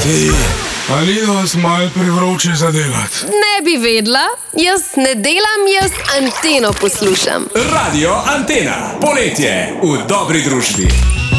Ali vas malo privroče za delati? Ne bi vedla, jaz ne delam, jaz Anteno poslušam. Radio Antena, poletje v dobri družbi.